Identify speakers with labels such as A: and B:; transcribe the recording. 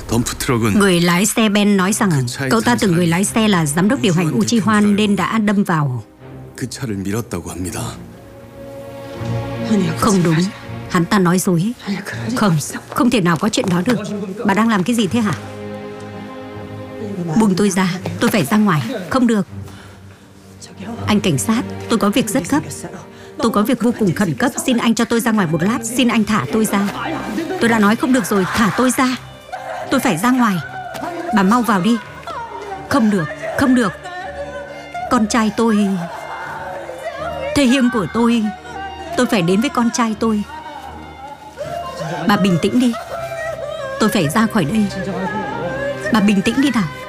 A: Người lái xe Ben nói rằng cậu ta tưởng người lái xe là giám đốc điều hành Uchiha nên đã đâm vào. Không đúng, hắn ta nói dối. Không thể nào có chuyện đó được. Bà đang làm cái gì thế hả? Buông tôi ra, tôi phải ra ngoài. Không được. Anh cảnh sát, tôi có việc rất gấp. Tôi có việc vô cùng khẩn cấp. Xin anh cho tôi ra ngoài một lát. Xin anh thả tôi ra. Tôi đã nói không được rồi, thả tôi ra. Tôi phải ra ngoài. Bà mau vào đi. Không được, không được. Con trai tôi, thê hiêng của tôi phải đến với con trai tôi. Bà bình tĩnh đi. Tôi phải ra khỏi đây. Bà bình tĩnh đi nào.